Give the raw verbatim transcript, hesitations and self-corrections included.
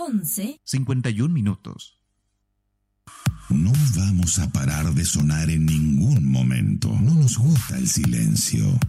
once, cincuenta y un minutos. No vamos a parar de sonar en ningún momento. No nos gusta el silencio.